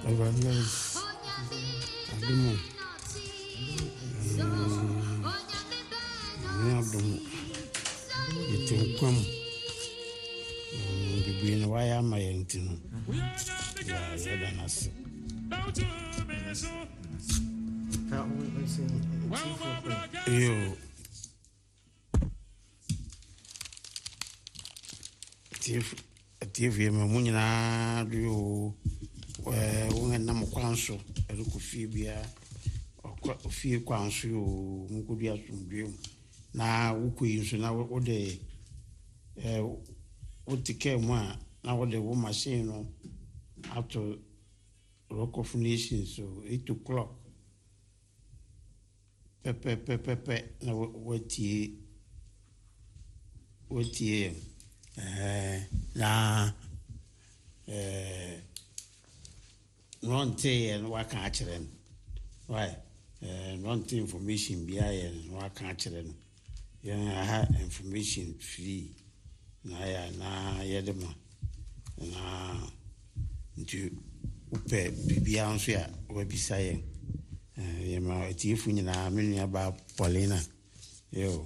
Adumo. Itinkwam. Bibino waya mayentino. Ya yada nas. Yo. Tief yema munyina do wonga na mkwanso eruku fie bia fie kwanso yo mukodu asumdwe na wukoyi so na wo de otike mu a na wo de wo machine no after Rock of Nations so 8 o'clock pepe na wotie na non-te and what catch them. Why? Non-te information behind what catch them. I have information free. Na yedema. Na into upe bibia so ya webisite. Yema tifu nyina menu aba Paulina. Yo.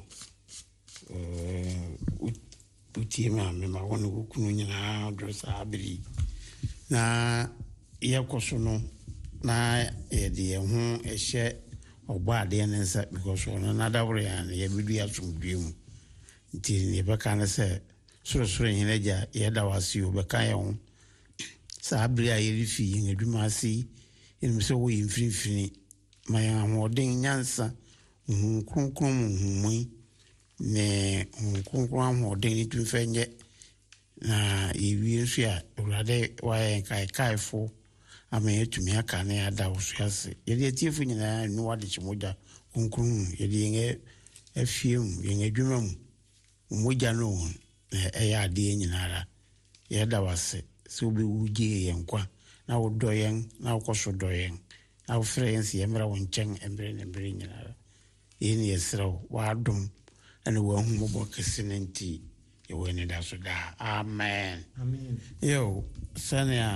Utima me ma wonu kunu nyina dress abiri. Na yakosono na de ho ehye ogbade ne nsa because ono na dawre ya na yebedu asomdwem nti ne beka na se soro hineja ye dawasi obeka ye ho sa abiri a yerifi ngedwuma asi enu se wo yimfirifiri ma ya hoden nyansa kronkron humui ne kronkron hoden ni tumfenye na yewi nso ya urade wa kaifo ame tumi aka na ya da usuase yede tiefu nyina no wade chimoja konkron yede nge afiem yenge dwuma mu moja no ya ade nyina ra yeda wase so bi wuje yenkwa na wodoyen na wokoso doyen na wo friends yemra wonchen embre nyina ra yeni yesro wadum ana wo hu mobo kesinenti yewene da so da amen yo sanya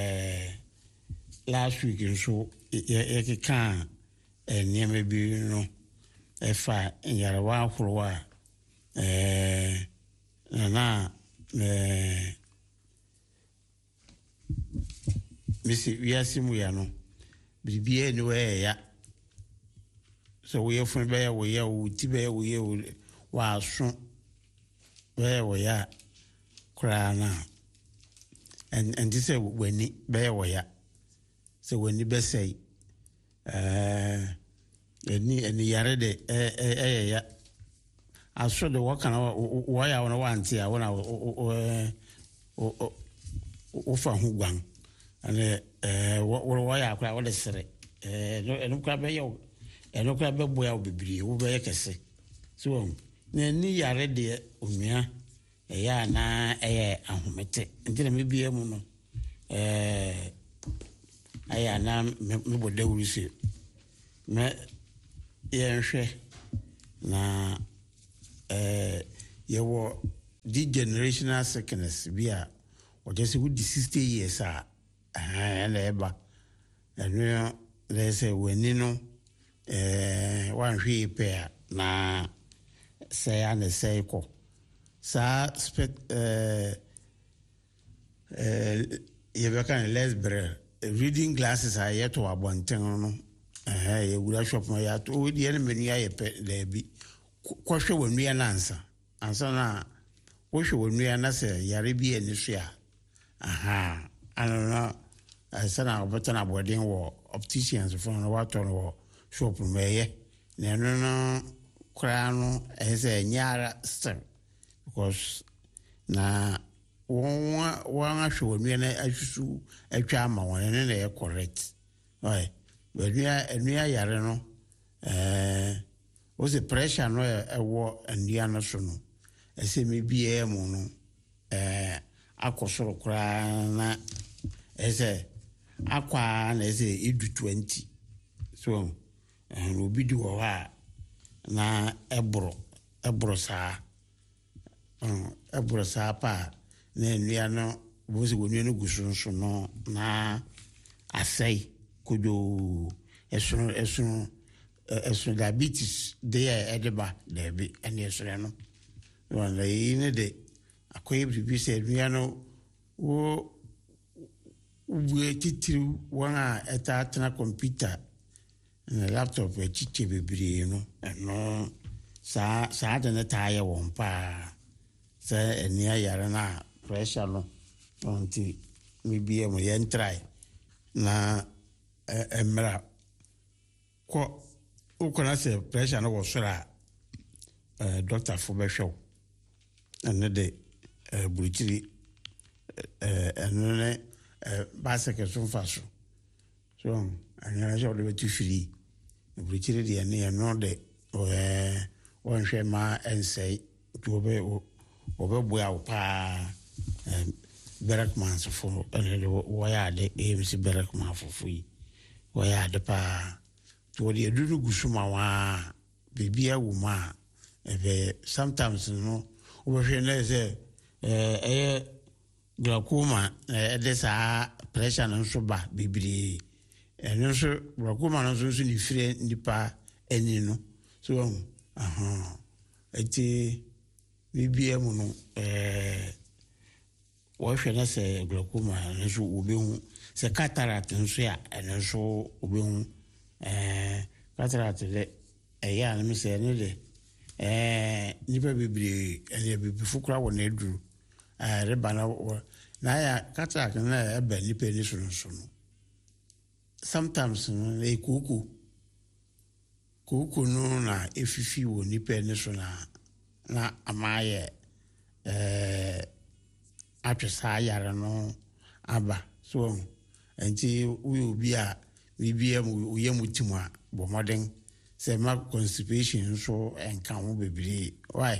last week so ye kan niam bi no efa nyara wa ahorowa na misi wiasimu ya no bibie ni we ya so we fun be we ya o ti be we wa aso be we ya krana and this when be we ya so when you say any yare de ya aso de what kana wo ya wona wanti a wona o fa hu gwan ane wo ya akra wo de sere no kra be yo no kra be boya obibiri wo be kese so na ni yare de onua ya na ahomete ndina me bia mu no aya na me bode wurisi me yenhwe na yewo the generational sickness bia o just with 60 years na eba enu they say when no one hwe pair na say and say ko sa yebeka lesbre reading glasses are yet to abonten no ye wura shop no ya to di ene menu ya yepe lebi kwhwe wonua na ansa na wohwe wonua na se yare bi eni so ya anana sana obotana boarding wo opticians from no wato no shop no ye na no kra no ese nyara stem because na wọ́n ahwɛ wọnua na ahwusu atwa ama wɔn ne na yɛ correct right wọnua yare no o se pressure no ɛwɔ ndua no so no ɛsɛ me bia mu no akɔsoro kora na ɛsɛ akwa na ɛsɛ edu 20 so obi di wɔ hɔ na ɛboro saa pa na ndua no bo se wọnua no gusunso no na asɛe kodo ɛsono diabetes de ɛde ba daabi ɛne ɛsono no wala yi ne de akoye bibi sɛ nua no wo bue titiri wɔn a ɛta tena computer na laptop ɛkyikyɛ bebree no ɛno saa de ne taa yɛ wɔn paa sɛ ɛni ayare na pressure no nti mebie mo yɛn try na mmra kɔ wokɔna sɛ pressure no wɔ soro a doctor fo bɛhwɛ wo ɛno de burukyiri ɛno ne baasɛkɛ so mfa so anyara sɛ wode bɛtu firi burukyiri deɛ ne ɛno de wɔnhwɛ ma ɛnsɛe nti wɔbɛboa wo paa Berkmansfo ɛne de wɔyɛ ade AMC Berkman fofo yi wɔyɛ ade paa nti wɔde aduru gu so ma waa biribiara wɔ mu a sometimes no wobɛhwɛ no sɛ ɛyɛ glaucoma ɛde saa pressure no nso ba bebree ɛno nso glaucoma no nso ne fire nipa ani no so ɛti biribiara mu no wɔhwɛ no sɛ glaucoma ɛno nso wobɛhu sɛ cataract nso a ɛno nso wobɛhu cataract de ɛyɛ a no sɛ ɛno de nipa bebree ɛyɛ bibifo kora wɔ n'aduru reba na ayɛ cataract no a ɛba nipa ani so no sometimes no ɛyɛ kooko no na ɛfifi wɔ nipa ani so na ama ayɛ atwe saa yare no aba so nti woyɛ obi a bibia mu woyɛ mu tim a bɔ mmɔden sɛ ma constipation nso nka ho bebree why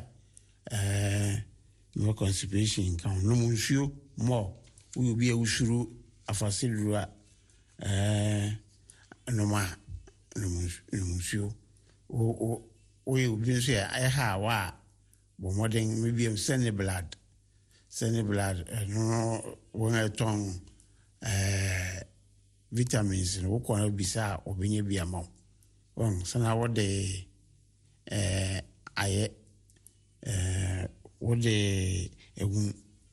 no constipation nka ho no nsuo mo woyɛ obi a wusuru afaseduru a noma no nsuo woyɛ obi nso a ɛha wa bɔ mmɔden maybe send blood no when ton vitamins no wokɔ bisa obenye bi ama won sana wode ayɛ wode egun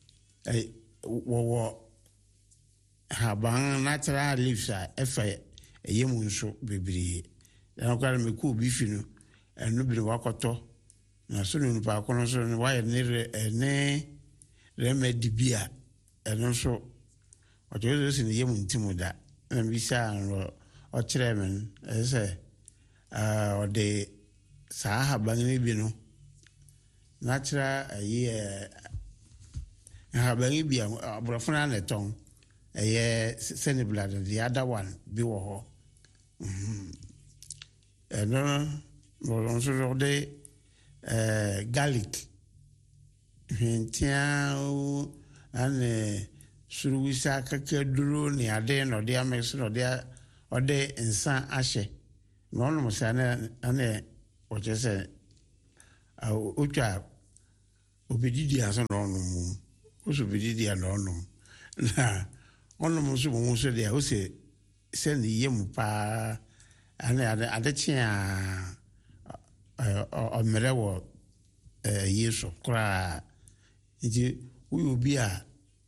wo haban natural leaves a ɛfa ɛyɛ nso bebree na kwara me ko bi fi no ɛno bi wakɔtɔ na so no nipa kono so no wayɛ ne remedy bia ɛno nso ɔtɔyɛ sɛ ne yɛmu ntimu da na bisa no ɔkyerɛ men ɛsɛ ɔde saa haban ne bi no natural haban bi aborɔfo na netɔn ɛyɛ senibla the other one bi wɔ hɔ ɛno nso ɔde garlic hwentia ane suruwisa kakaduro ne ade no de amex no de ode nsa ahye no no sa ane o je se otwa obedidi aso no no mu o so obedidi no no na ono mo so mo so de o se ni yemu pa ane ade chia o merewo yeso kra nti wo obi a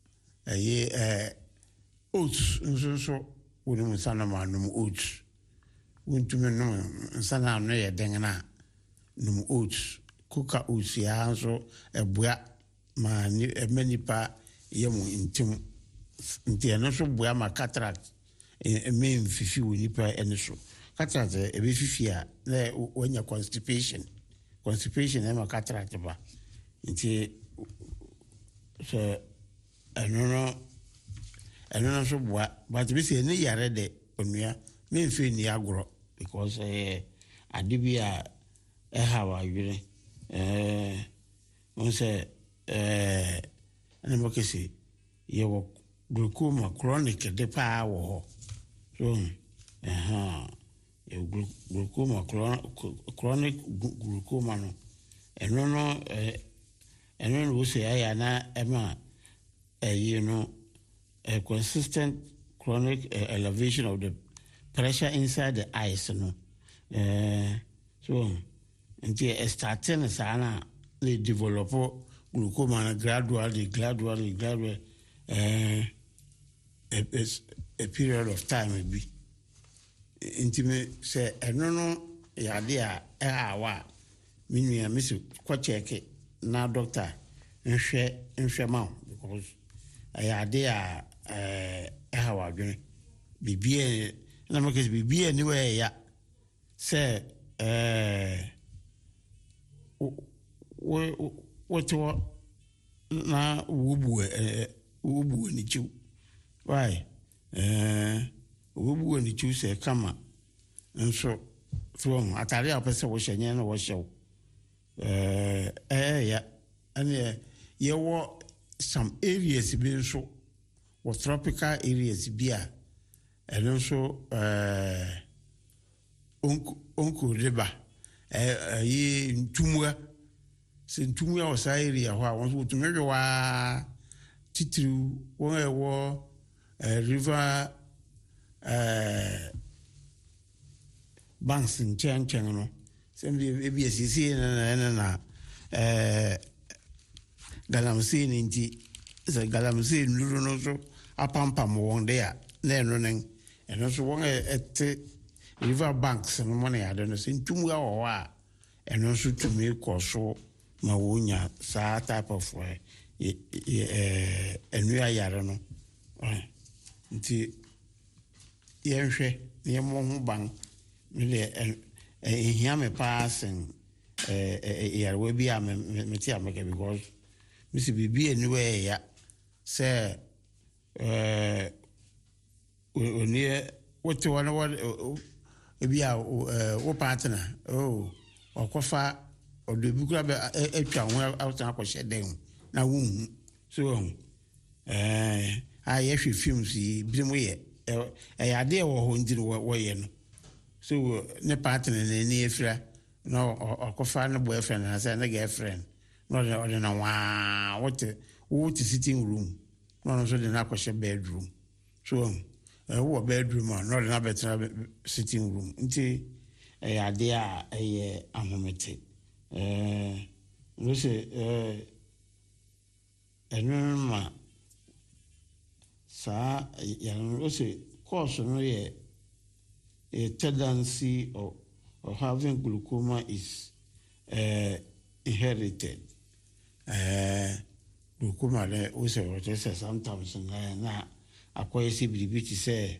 oats nso wo no sana ma no oats wontumi no sana no ye dengna no oats kuka oats ya nso eboa ma ni emanipa yemu ntim nti eno so boa ma cataract men fifi wo nipa ene so cataract ebe fifi a na wonya constipation e ma cataract ba nti so eno so boa but we say ni yare de onua me mfe ni agro because ade bi a ha wa yire on say ana mo kesi ye wo glaucoma chronic de pa wo so glaucoma chronic glaucoma no eno no we say aya na ema you know a consistent chronic elevation of the pressure inside the eyes no so until starting sana they develop glaucoma gradually a period of time be intimate say no yade a wa minua miss ko check na doctor nhwe ma because yade a wa dwen bibie na mo ke bibie ni we ya say what na wubu ni chu why wubu ni chu say kama nso from atare a pese wo hyenye na wo hyew ya ane ye wo some areas bi nso wo tropical areas bi a eno nso onko riba yi ntumwa sintumwa o sa area ho a won so tumwe wa titiru won ewo river banks in chen no sembi ebi esisi na galamsey nti se galamsey nuru no so apampam won de a na eno nen eno so won ete river banks no mo na ya de no sintumwa wo a eno so tumi koso ma wonya sa type of enu ayare no nti yenhwe ne mo ho ban le hia me passing yare we bi am me ti am because misi bibi anyway ya say oni what one ebi a wo partner okofa odobi kura be atwa ho awtan akɔhye den na wo so ye hwe films yi bimu ye ade wo ho ndiri wo ye no so ne partner ne ni efra no okofa ne boyfriend na say ne girlfriend no de na wa what sitting room no so de na akɔhye bedroom so wo bedroom no de na betra sitting room nti ade a ahomete no say enuma sa ya no say course no ye a tendency of having glaucoma is inherited glaucoma we say what say sometimes na akoye si bilibiti say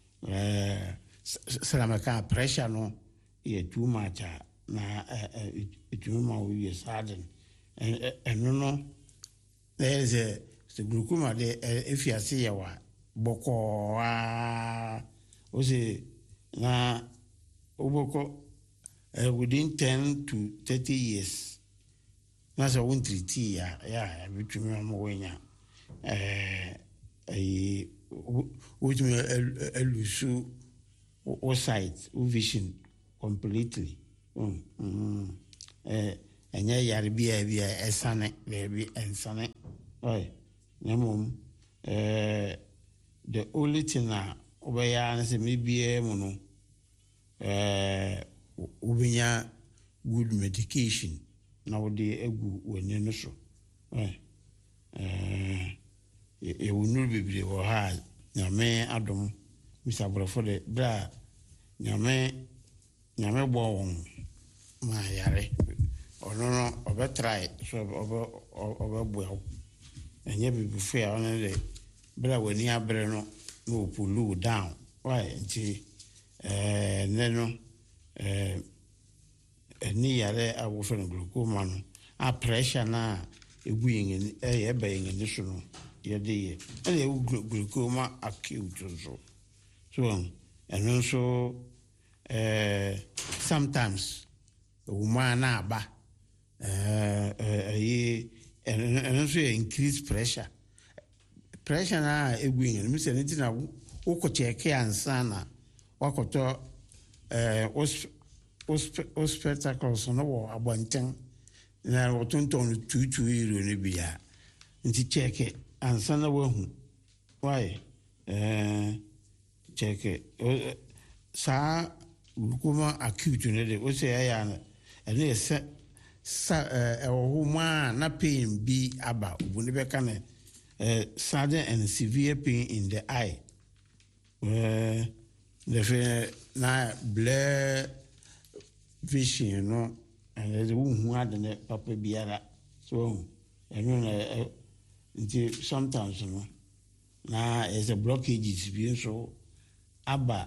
salamaka pressure no ye too much na ituma we sudden and no there is a glaucoma de if you see ya wa boko o say na oboko within 10 to 30 years na so won treat ya bitumi am wenya which me elusu o sight o vision completely enya yare bia esane be ensane oi nemum the only thing na obeya na se mebie mu no ubinya good medication na wode egu wani no so e wonu bibire wo ha nyame adom misabrofo de bra nyame bo won ma yare ono obe try so obe bo enye bibufu ya ono de bra wani abre no no pull down why nti neno ni yare awofo no glaucoma no a pressure na egu yin ebe yin so no ye de ye e glaucoma acute so eno so sometimes woman na ba eno so increase pressure na egu yin mi se nti na wo ko check ansa na wakoto spectacles no wo abonten na wo tonton tutu euro ne bia nti check ansa na wahu why check sa kuma acute ne de o say ya na ene sa homa na pain bi aba obuni be ka na sudden and severe pain in the eye the na blur vision no and there's who had the papa biara so sometimes no na is a blockage bi so aba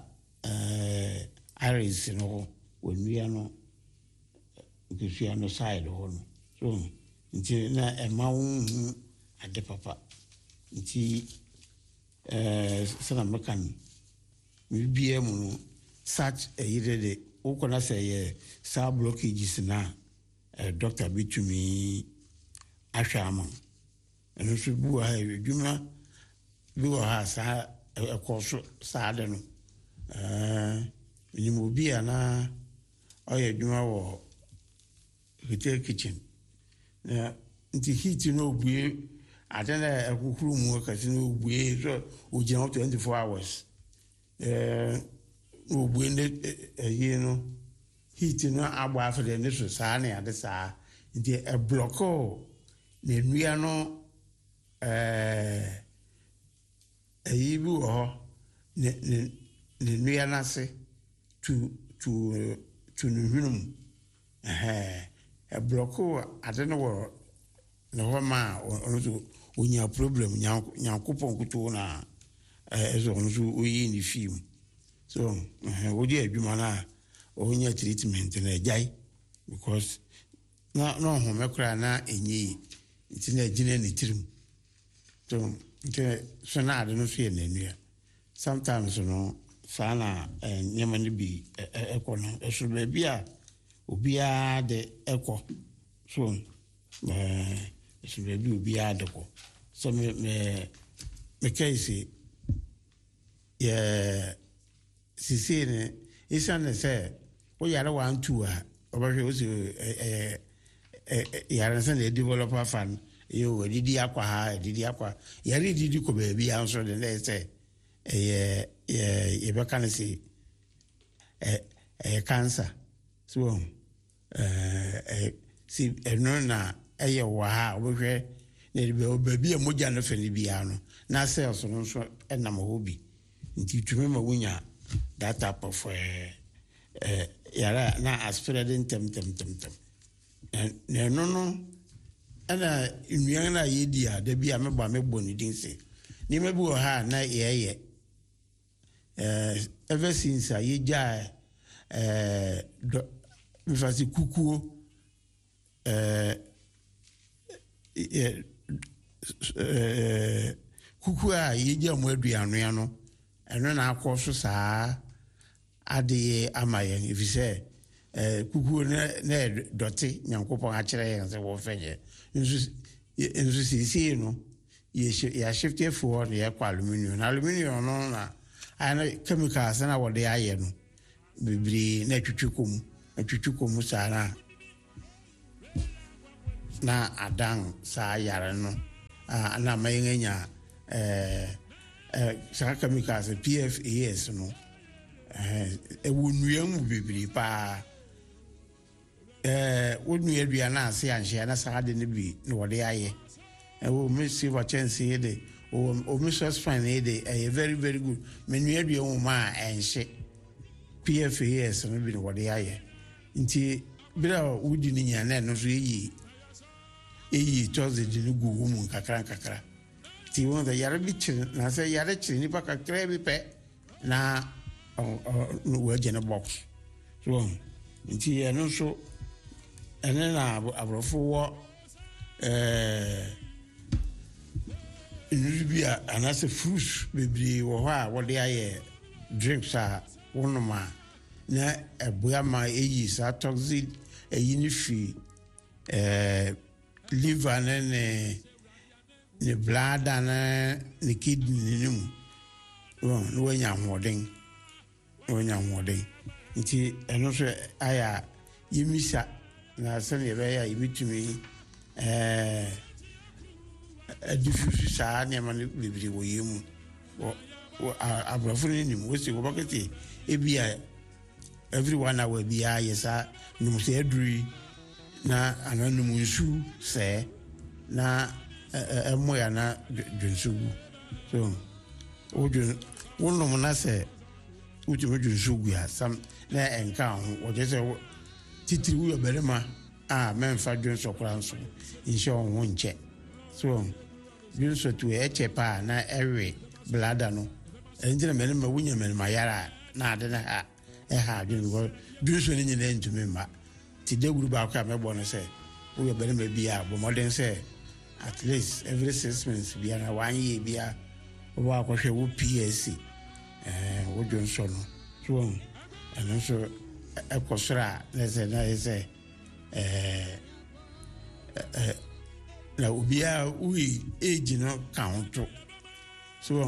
iris no when we are no because we are no side ho no so nti na emawu ade papa nti sana mekan we bia mu no such a yire de ukona say sa blockages na doctor bitumi ahwama eno so bu ha edwuma bi wo ha sa ekoso sa de no ni mo bia na oye edwuma wo hotel kitchen nti heat no bue atena ekukuru mu kasi no bue so o je 24 hours o bue ne you know heat no agba afede ne so saa na ade saa nti e blocko ne nua no ayibu ho ne nua na se to no hunum e blocko ade no wo na ho ma ono onya problem nyankopon kuto na ezo ono so oyi ni film so odi adwuma na onya treatment na jai because no ho mekra na enyi nti na gine ni tirim so so na ade no so ye nanua sometimes no sana nyama ni bi ekono eso be bia obia de eko so so be bi obia de ko so me kaisi yeah sisi ne isa ne say o yare 1 2 a obahwe o si yare se na developer fan yo didi akwa ha didi akwa yare didi ko be bi anso de na say ye be kan say cancer so si eno na wa ha obahwe na be bi moja no fe ni bia no na cells no so enam ho bi nti tumi ma wunya that type of yara na aspirin tem no ana nnuan na yedi a da bia meba mebo ni din se ni mebu ha na ye ever since ye ja mi fasi kukuo kuku a yeja mo aduanu ya no eno na akoso saa ade amaye ifise kuku na doti nyankopon a kire yen se wo fenye nsu sisi no ya shift for na ya kwa aluminium no na ana chemicals na wo de aye no bibiri na twitwikom saa na adan saa yare no na mayenya sa chemicals PFAS no wonua mu bibiri pa wonua dua na ase anhye na sa de ne bi no wode aye wo mesi wa chance de o mistress fine de very very good menua dua wo ma enhye PFAS no bi no wode aye nti bira wudi ni nya na no so eyi chose de no gu mu kakra ti won da yare bi chiri na se yare chiri ni pa kakra bi pe na we gene box so nti eno so ene na abrofo wo nribia anase fruits bebri wo ha wo de aye drinks a wonoma na eboya ma eyi sa toxic eyi ni fi liver ne bladder ne kidney ni mu no wanya hoden nti eno so aya yimisa na sene be ya ibitumi diffuse sa ne man bibiri wo yemu abrafo ni mo se wo bakete ebia every 1 hour bia yesa num se aduri na ananum nsu se na emoya na dwunsugu so wonum na se uti dwunsugu ya sam na enka ho wo je se titiri wo berema memfa dwunso kora nso inse ho nche so dwunso tu echepa na ewe blada no enjira menema wunya menema yara na ade na ha dwunso ni nyina ntumi ma ti de guru ba ka mebo no se wo berema bia bo modern se at least every 6 months bia na 1 year bia wo akohwe wo PSC wo dwunso no so eno so ekosra na se na ubia we age no count so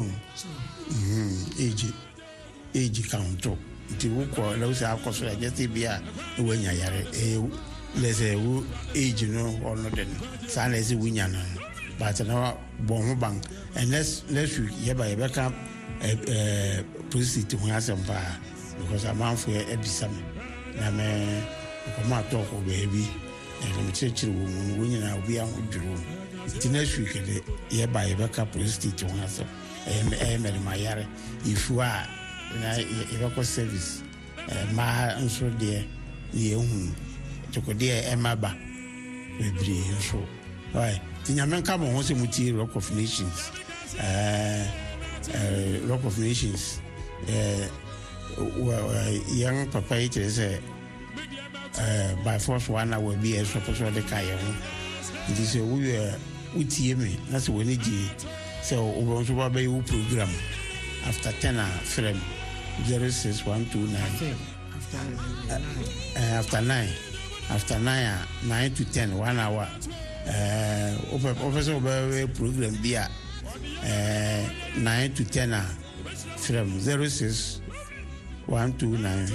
age count ti wo ko la usa akosra just bia we nya yare let's say wo age no or no den sa na se winya no but na bon ho bang and let's week yeba come proceed to hasempa because I'm out for ebisam na me ko talk o baby and me chechiri wo nyina obi ahodwuro ti next week de yeba come proceed to hasem me my yare ifu a na yeba service ma nso de ye hu tokode emaba bebri nso right tinyame nka mo ho se muti Rock of Nations Rock of Nations young papa it is by force 1 hour be a supposed to carry on. It is a we me that's when it so over to program after 10 frame 06129 after 9 to 10 1 hour over program be 9 to 10 from 06-129-580-36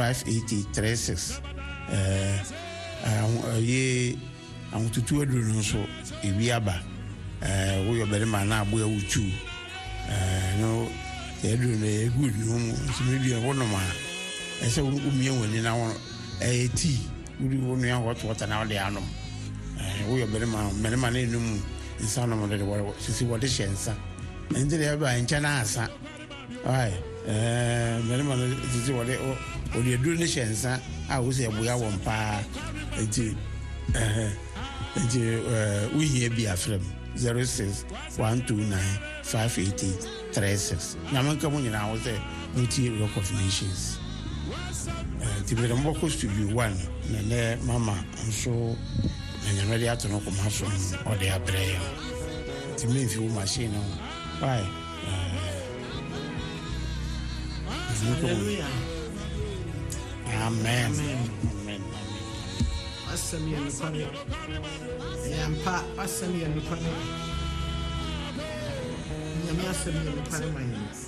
ye amututu aduru so ebiaba wo yo bere ma na abo awutu no eduru na good no so maybe wono ma ese wo mie woni na wo ti wuri wo no ya hot water na wo de anom wo yo bere ma na enum insana mo de wo sisi wo de shensa ende de ba encha na asa ai many man sisi wo de o de duru ne shensa a wo se eboya wo mpa enti we here be afrem 06-129-580-36 namanka mo nyina wo se muti Rock of Nations tibere mboko studio 1 na ne mama nso na nyamede ato no koma so o de abrɛ ti me fi wo machine no bye hallelujah amen asami ya nukwane yampa asami ya nukwane nyame asami ya nukwane manyi